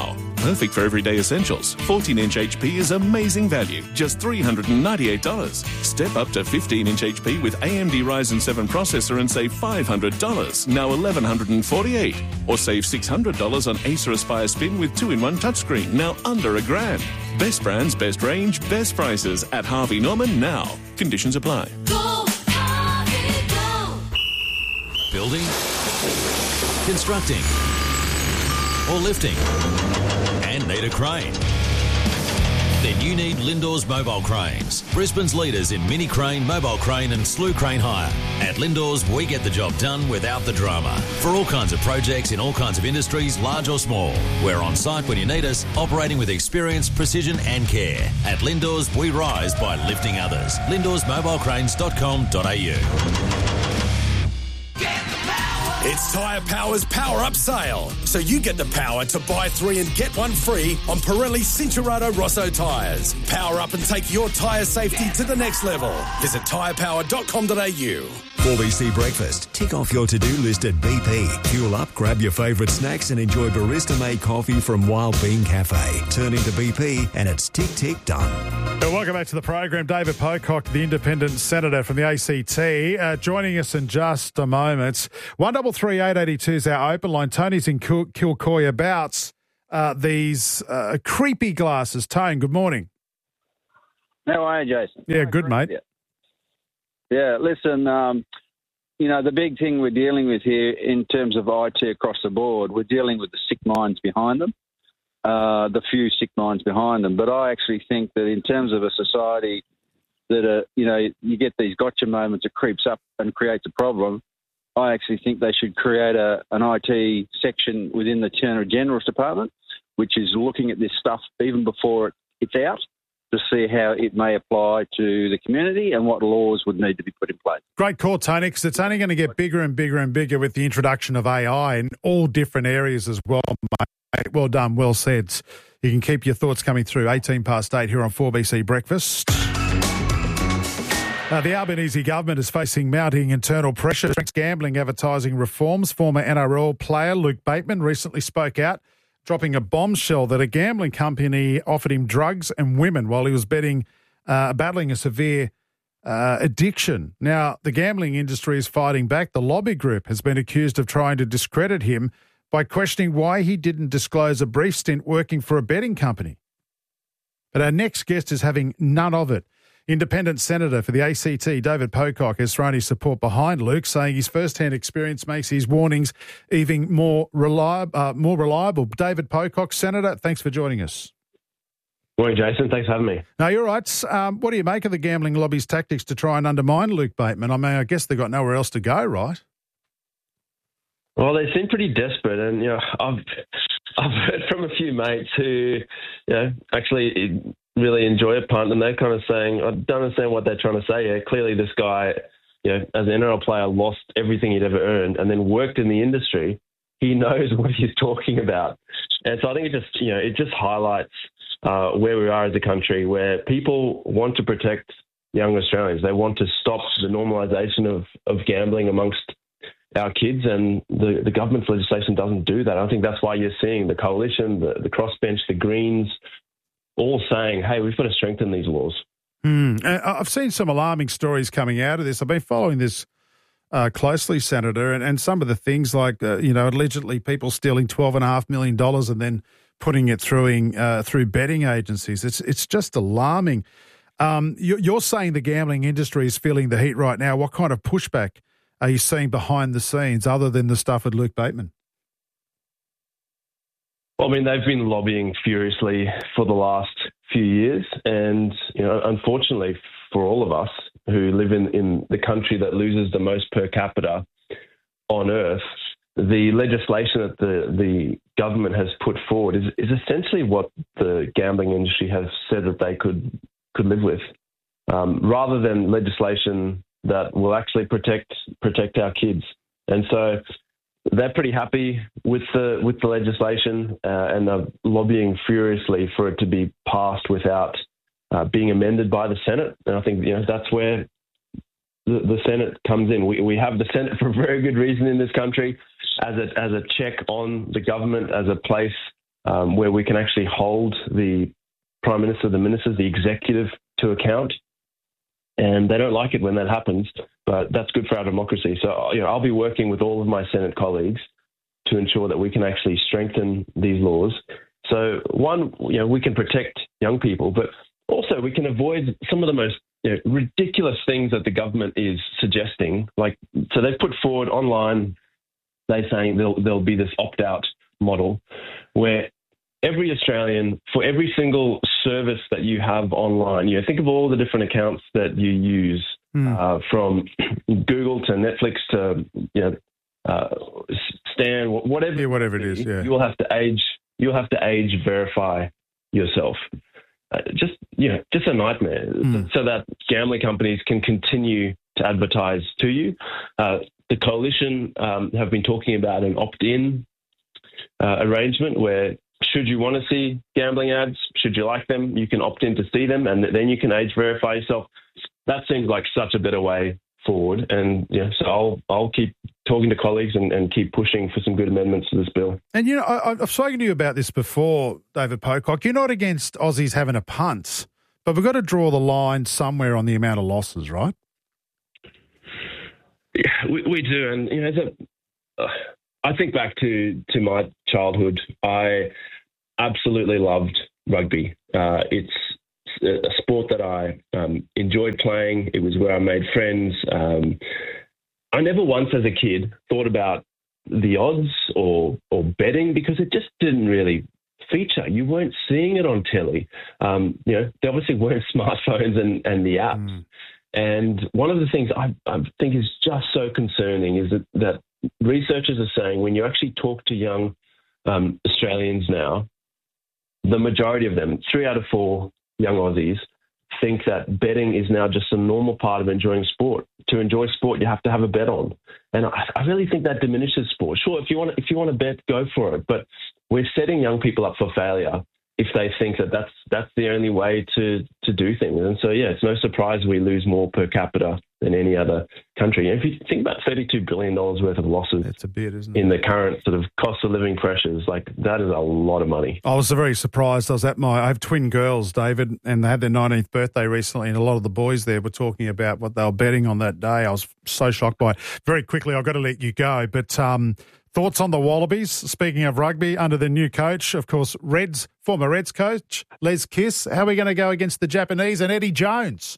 perfect for everyday essentials. fourteen inch H P is amazing value, just three hundred ninety-eight dollars. Step up to fifteen inch H P with A M D Ryzen seven processor and save five hundred dollars, now eleven forty-eight dollars. Or save six hundred dollars on Acer Aspire Spin with two in one touchscreen, now under a grand. Best brands, best range, best prices at Harvey Norman now. Conditions apply. Go, Harvey, go. Building, constructing, or lifting, and need a crane? Then you need Lindor's Mobile Cranes, Brisbane's leaders in mini crane, mobile crane and slew crane hire. At Lindor's, we get the job done without the drama. For all kinds of projects in all kinds of industries, large or small. We're on site when you need us, operating with experience, precision and care. At Lindor's, we rise by lifting others. lindors mobile cranes dot com dot a u. It's Tyre Power's Power Up Sale. So you get the power to buy three and get one free on Pirelli Cincherato Rosso tyres. Power up and take your tyre safety to the next level. Visit tyre power dot com dot a u. four B C Breakfast. Tick off your to-do list at B P. Fuel up, grab your favourite snacks and enjoy barista-made coffee from Wild Bean Cafe. Turn into B P and it's tick, tick, done. Well, welcome back to the program. David Pocock, the independent senator from the A C T, uh, joining us in just a moment. one double three eight eight two is our open line. Tony's in Kil- Kilcoy about uh, these uh, creepy glasses. Tone, good morning. How are you, Jason? Yeah, good, mate. Yeah, yeah listen, um, you know, the big thing we're dealing with here in terms of I T across the board, we're dealing with the sick minds behind them. Uh, the few sick minds behind them. But I actually think that in terms of a society that, uh, you know, you get these gotcha moments, it creeps up and creates a problem. I actually think they should create a, an I T section within the Attorney General's Department, which is looking at this stuff even before it, it's out to see how it may apply to the community and what laws would need to be put in place. Great call, Tony, because it's only going to get bigger and bigger and bigger with the introduction of A I in all different areas as well, mate. Well done, well said. You can keep your thoughts coming through. eighteen past eight here on four B C Breakfast. Uh, the Albanese government is facing mounting internal pressure. Gambling advertising reforms. Former N R L player Luke Bateman recently spoke out, dropping a bombshell that a gambling company offered him drugs and women while he was betting, uh, battling a severe uh, addiction. Now, the gambling industry is fighting back. The lobby group has been accused of trying to discredit him by questioning why he didn't disclose a brief stint working for a betting company. But our next guest is having none of it. Independent Senator for the A C T, David Pocock, has thrown his support behind Luke, saying his first-hand experience makes his warnings even more, reliab- uh, more reliable. David Pocock, Senator, thanks for joining us. Morning, Jason. Thanks for having me. No, you're right. Um, what do you make of the gambling lobby's tactics to try and undermine Luke Bateman? I mean, I guess they've got nowhere else to go, right? Well, they seem pretty desperate, and you know, I've I've heard from a few mates who, you know, actually really enjoy a punt, and they're kind of saying, I don't understand what they're trying to say here. Clearly, this guy, you know, as an N R L player, lost everything he'd ever earned, and then worked in the industry. He knows what he's talking about, and so I think it just, you know, it just highlights uh, where we are as a country, where people want to protect young Australians. They want to stop the normalisation of of gambling amongst our kids, and the, the government's legislation doesn't do that. I think that's why you're seeing the coalition, the, the crossbench, the Greens, all saying, hey, we've got to strengthen these laws. Mm. I've seen some alarming stories coming out of this. I've been following this uh, closely, Senator, and, and some of the things like, uh, you know, allegedly people stealing twelve point five million dollars and then putting it through, uh, through betting agencies. It's, it's just alarming. Um, you're saying the gambling industry is feeling the heat right now. What kind of pushback are you seeing behind the scenes other than the stuff with Luke Bateman? Well, I mean, they've been lobbying furiously for the last few years. And, you know, unfortunately for all of us who live in, in the country that loses the most per capita on earth, the legislation that the, the government has put forward is, is essentially what the gambling industry has said that they could, could live with, um, rather than legislation that will actually protect protect our kids. And so they're pretty happy with the with the legislation uh, and they're lobbying furiously for it to be passed without uh, being amended by the Senate. And I think, you know, that's where the, the Senate comes in. We we have the Senate for a very good reason in this country, as a as a check on the government, as a place um, where we can actually hold the Prime Minister, the ministers, the executive to account. And they don't like it when that happens, but that's good for our democracy. So, you know, I'll be working with all of my Senate colleagues to ensure that we can actually strengthen these laws. So, one, you know, we can protect young people, but also we can avoid some of the most you know, ridiculous things that the government is suggesting. Like, so they've put forward online, they're saying there'll, there'll be this opt-out model where every Australian, for every single service that you have online, you know, think of all the different accounts that you use, mm. uh, from Google to Netflix to, you know, uh, Stan, whatever, yeah, whatever it is, yeah. You'll have to age, you'll have to age verify yourself. Uh, just, you know, just a nightmare, mm. so that gambling companies can continue to advertise to you. Uh, the Coalition um, have been talking about an opt-in uh, arrangement where, should you want to see gambling ads, should you like them, you can opt in to see them, and then you can age verify yourself. That seems like such a better way forward. And yeah, so I'll I'll keep talking to colleagues and, and keep pushing for some good amendments to this bill. And, you know, I, I've spoken to you about this before, David Pocock. You're not against Aussies having a punt, but we've got to draw the line somewhere on the amount of losses, right? Yeah, we, we do. And, you know, the, uh, I think back to, to my childhood. I absolutely loved rugby. Uh, it's a sport that I um, enjoyed playing. It was where I made friends. Um, I never once as a kid thought about the odds or or betting because it just didn't really feature. You weren't seeing it on telly. Um, you know, there obviously weren't smartphones and, and the apps. Mm. And one of the things I, I think is just so concerning is that, that researchers are saying when you actually talk to young um, Australians now, the majority of them, three out of four young Aussies, think that betting is now just a normal part of enjoying sport. To enjoy sport, you have to have a bet on. And I, I really think that diminishes sport. Sure, if you want to, if you want to bet, go for it. But we're setting young people up for failure if they think that that's, that's the only way to, to do things. And so, yeah, it's no surprise we lose more per capita than any other country. And if you think about thirty-two billion dollars worth of losses that's a bit, isn't it? In the current sort of cost of living pressures, like that is a lot of money. I was very surprised. I was at my, I have twin girls, David, and they had their nineteenth birthday recently, and a lot of the boys there were talking about what they were betting on that day. I was so shocked by it. Very quickly, I've got to let you go, but um, thoughts on the Wallabies, speaking of rugby, under the new coach, of course, Reds, former Reds coach, Les Kiss. How are we going to go against the Japanese and Eddie Jones?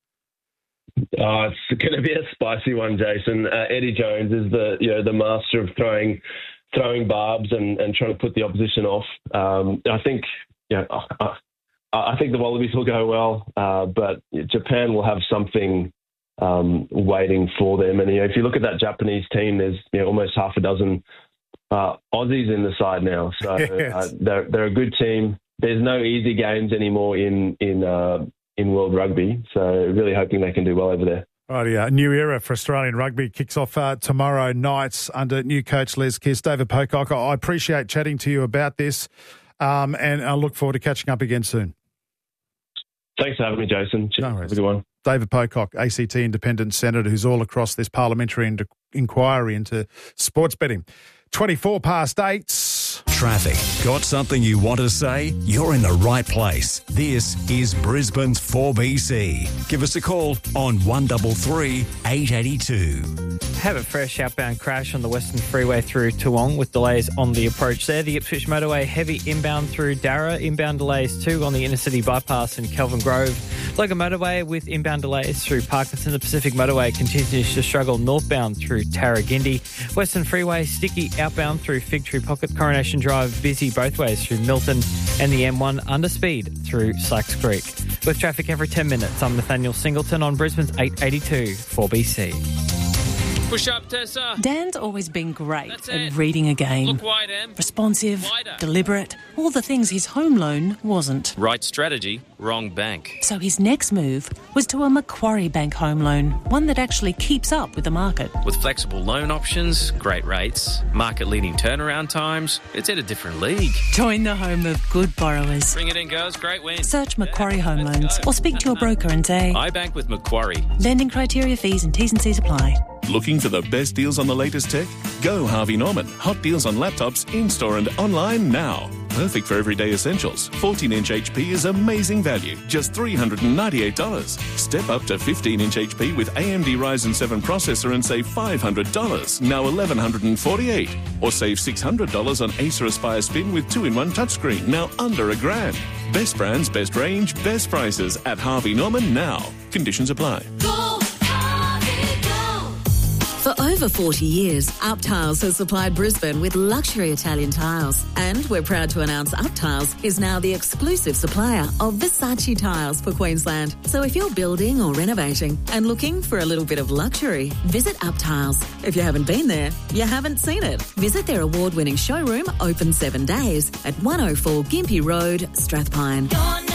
Oh, it's going to be a spicy one, Jason. Uh, Eddie Jones is the you know the master of throwing throwing barbs and, and trying to put the opposition off. Um, I think you know, I, I think the Wallabies will go well, uh, but Japan will have something um, waiting for them. And you know, if you look at that Japanese team, there's you know, almost half a dozen uh, Aussies in the side now. So yes. uh, they're they're a good team. There's no easy games anymore in in. Uh, in World Rugby, so really hoping they can do well over there. Right, yeah. A new era for Australian rugby kicks off uh, tomorrow night under new coach Les Kiss. David Pocock, I appreciate chatting to you about this, um, and I look forward to catching up again soon. Thanks for having me, Jason. No worries. Have a good one. David Pocock, A C T independent senator, who's all across this parliamentary in- inquiry into sports betting. twenty-four past eight. Traffic. Got something you want to say? You're in the right place. This is Brisbane's four B C. Give us a call on one three three, eight eight two. Have a fresh outbound crash on the Western Freeway through Toowong with delays on the approach there. The Ipswich Motorway heavy inbound through Darra. Inbound delays too on the inner city bypass in Kelvin Grove. Logan Motorway with inbound delays through Parkinson. The Pacific Motorway continues to struggle northbound through Tarragindi. Western Freeway sticky outbound through Fig Tree Pocket. Coronation Drive busy both ways through Milton, and the M one underspeed through Sykes Creek. With traffic every ten minutes, I'm Nathaniel Singleton on Brisbane's eight eighty-two four B C. Push up, Tessa. Dan's always been great at reading a game. Look wide, Em. Responsive, Wider. deliberate, all the things his home loan wasn't. Right strategy, wrong bank. So his next move was to a Macquarie Bank home loan, one that actually keeps up with the market. With flexible loan options, great rates, market-leading turnaround times, it's at a different league. Join the home of good borrowers. Bring it in, girls. Great win. Search Macquarie Home Loans or speak to your broker and say, I bank with Macquarie. Lending criteria, fees and T's and C's apply. Looking for the best deals on the latest tech? Go Harvey Norman. Hot deals on laptops in-store and online now. perfect for everyday essentials. fourteen inch H P is amazing value, just three hundred ninety-eight dollars. Step up to fifteen inch H P with A M D Ryzen seven processor and save five hundred dollars, now eleven forty-eight dollars. Or save six hundred dollars on Acer Aspire Spin with two in one touchscreen, now under a grand. Best brands, best range, best prices at Harvey Norman now. Conditions apply. For over forty years, Up Tiles has supplied Brisbane with luxury Italian tiles. And we're proud to announce Up Tiles is now the exclusive supplier of Versace tiles for Queensland. So if you're building or renovating and looking for a little bit of luxury, visit Up Tiles. If you haven't been there, you haven't seen it. Visit their award-winning showroom, open seven days, at one oh four Gympie Road, Strathpine.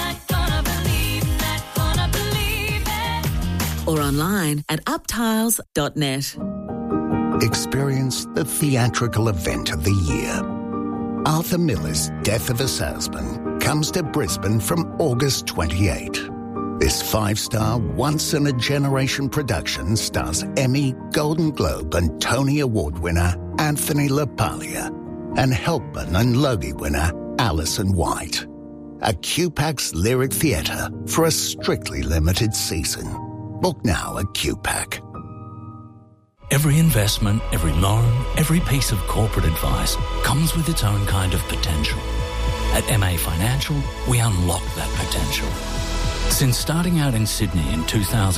Or online at up tiles dot net. Experience the theatrical event of the year. Arthur Miller's Death of a Salesman comes to Brisbane from August twenty-eighth. This five-star, once-in-a-generation production stars Emmy, Golden Globe and Tony Award winner Anthony LaPaglia and Helpman and Logie winner Alison White. A Q PAC's Lyric Theatre for a strictly limited season. Book now at Q PAC. Every investment, every loan, every piece of corporate advice comes with its own kind of potential. At M A Financial, we unlock that potential. Since starting out in Sydney in two thousand